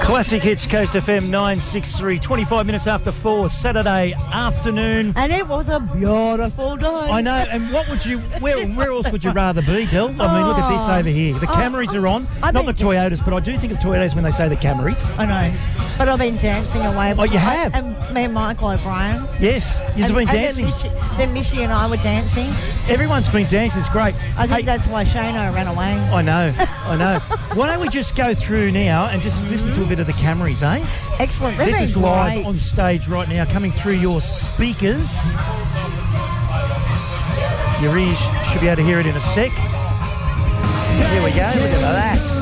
Classic Hits, Coast FM 963, 25 minutes after 4, Saturday afternoon. And it was a beautiful day. I know, and what would you, where else would you rather be, Del? I mean, look at this over here. The Camrys are on, not the Toyotas, but I do think of Toyotas when they say the Camrys. I know, but I've been dancing away. Oh, you have? And me and Michael O'Brien. Yes, you've been dancing. Then Mishy and I were dancing. Everyone's been dancing, it's great. I think that's why Shano ran away. I know. Why don't we just go through now and just listen to a bit of the Camrys, eh? Excellent. This is live on stage right now, coming through your speakers. Your ears should be able to hear it in a sec. Here we go, look at that.